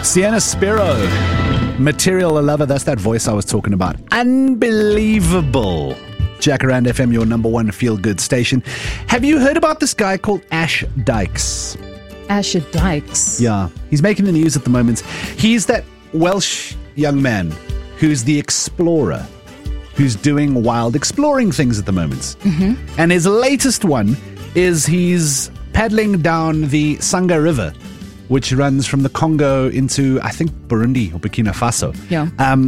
Sienna Spiro, Material Lover, that's that voice I was talking about. Unbelievable. Jacaranda FM, your number one feel-good station. Have you heard about this guy called Ash Dykes? Ash Dykes? Yeah, he's making the news at the moment. He's that Welsh young man who's the explorer, who's doing wild exploring things at the moment. Mm-hmm. And his latest one is he's paddling down the Sanga River, which runs from the Congo into, I think, Burundi or Burkina Faso. Yeah.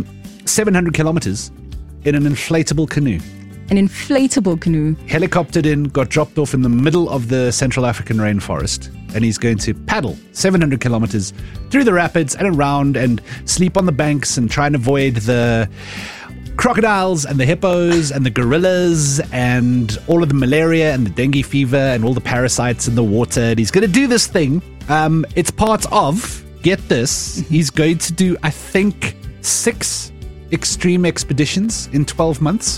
700 kilometers in an inflatable canoe. An inflatable canoe. Helicoptered in, got dropped off in the middle of the Central African rainforest, and he's going to paddle 700 kilometers through the rapids and around and sleep on the banks and try and avoid the crocodiles and the hippos and the gorillas and all of the malaria and the dengue fever and all the parasites in the water. And he's going to do this thing. It's part of, get this, he's going to do, I think, 6 extreme expeditions in 12 months.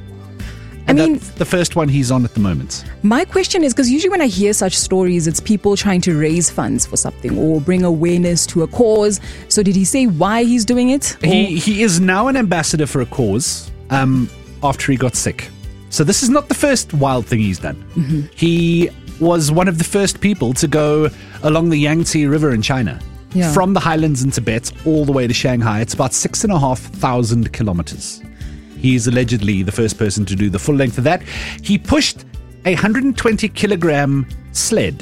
And that's the first one he's on at the moment. My question is, because usually when I hear such stories, it's people trying to raise funds for something or bring awareness to a cause. So did he say why he's doing it? He is now an ambassador for a cause after he got sick. So this is not the first wild thing he's done. Mm-hmm. He was one of the first people to go along the Yangtze River in China. Yeah. From the highlands in Tibet all the way to Shanghai. It's about 6,500 kilometers. He's allegedly the first person to do the full length of that. He pushed a 120 kilogram sled,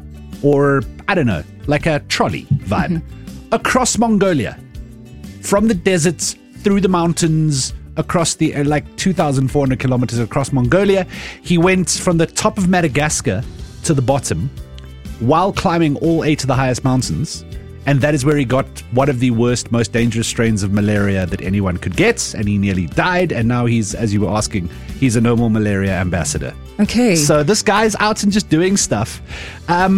or I don't know, like a trolley vibe, across Mongolia, from the deserts, through the mountains, across the, like 2,400 kilometers across Mongolia. He went from the top of Madagascar to the bottom while climbing all 8 of the highest mountains. And that is where he got one of the worst, most dangerous strains of malaria that anyone could get. And he nearly died. And now he's, as you were asking, he's a no more malaria ambassador. Okay. So this guy's out and just doing stuff. And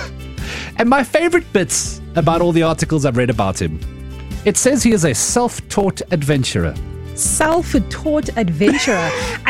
my favorite bits about all the articles I've read about him, it says he is a self-taught adventurer. Self-taught adventurer.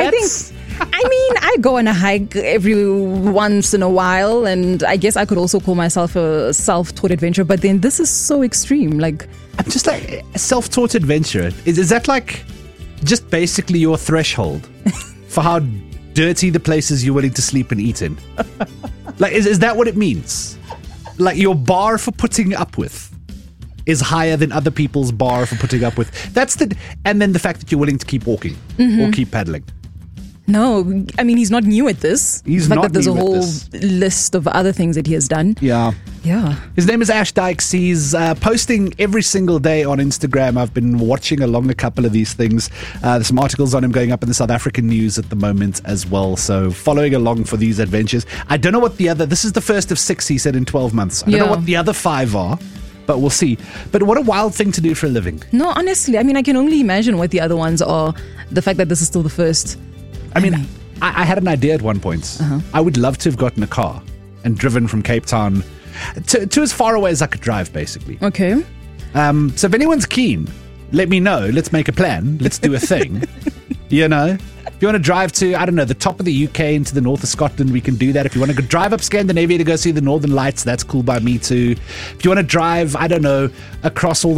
I go on a hike every once in a while, and I guess I could also call myself a self-taught adventurer, but then this is so extreme. Like, I'm just like, a self-taught adventurer. Is that like just basically your threshold for how dirty the places you're willing to sleep and eat in? Like, is that what it means? Like, your bar for putting up with is higher than other people's bar for putting up with. And then the fact that you're willing to keep walking or keep paddling. No, I mean, he's not new at this. He's the fact not that there's new a whole at this. list of other things that he has done. Yeah. His name is Ash Dykes. He's posting every single day on Instagram. I've been watching along a couple of these things. There's some articles on him going up in the South African news at the moment as well. So following along for these adventures. I don't know what this is the first of 6 he said in 12 months. I don't know what the other 5 are, but we'll see. But what a wild thing to do for a living. No, honestly, I mean, I can only imagine what the other ones are. The fact that this is still the first. I mean, I had an idea at one point. I would love to have gotten a car and driven from Cape Town to as far away as I could drive, basically. Okay. So if anyone's keen, let me know. Let's make a plan. Let's do a thing. You know? If you want to drive to, I don't know, the top of the UK into the north of Scotland, we can do that. If you want to go drive up Scandinavia to go see the Northern Lights, that's cool by me too. If you want to drive, I don't know, across all